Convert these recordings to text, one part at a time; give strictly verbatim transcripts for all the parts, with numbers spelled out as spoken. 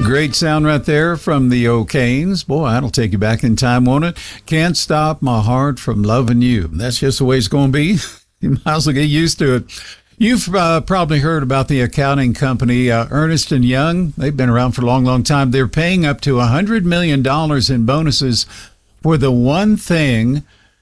Great sound right there from the O'Kanes. Boy, that'll take you back in time, won't it? Can't stop my heart from loving you. That's just the way it's going to be. You might as well get used to it. You've uh, probably heard about the accounting company uh, Ernst and Young. They've been around for a long, long time. They're paying up to one hundred million dollars in bonuses for the one thing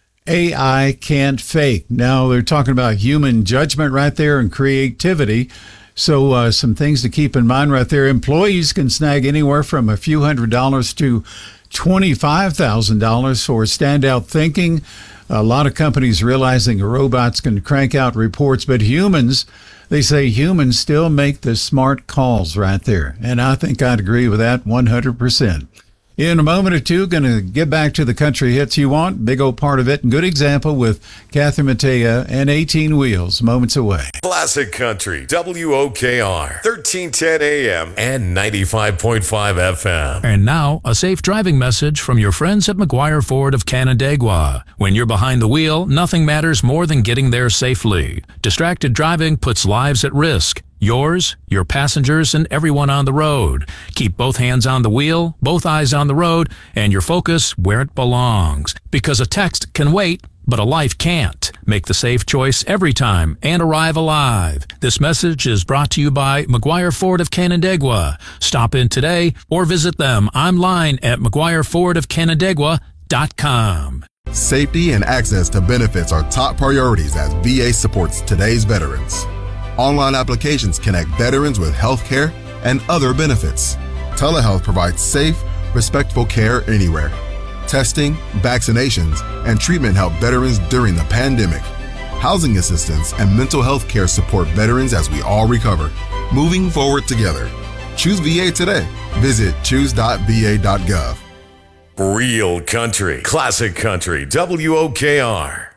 A I can't fake. Now, they're talking about human judgment right there and creativity. So uh, some things to keep in mind right there. Employees can snag anywhere from a few hundred dollars to twenty-five thousand dollars for standout thinking. A lot of companies realizing robots can crank out reports, but humans, they say humans still make the smart calls right there. And I think I'd agree with that one hundred percent. In a moment or two, going to get back to the country hits you want. Big old part of it. And good example with Catherine Mattea and eighteen Wheels, moments away. Classic Country, W O K R, thirteen ten A M and ninety-five point five F M. And now, a safe driving message from your friends at McGuire Ford of Canandaigua. When you're behind the wheel, nothing matters more than getting there safely. Distracted driving puts lives at risk. Yours, your passengers, and everyone on the road. Keep both hands on the wheel, both eyes on the road, and your focus where it belongs. Because a text can wait, but a life can't. Make the safe choice every time and arrive alive. This message is brought to you by McGuire Ford of Canandaigua. Stop in today or visit them online at mcguire ford of canandaigua dot com. Safety and access to benefits are top priorities as V A supports today's veterans. Online applications connect veterans with health care and other benefits. Telehealth provides safe, respectful care anywhere. Testing, vaccinations, and treatment help veterans during the pandemic. Housing assistance and mental health care support veterans as we all recover. Moving forward together. Choose V A today. Visit choose dot v a dot gov. Real country, classic country, W O K R.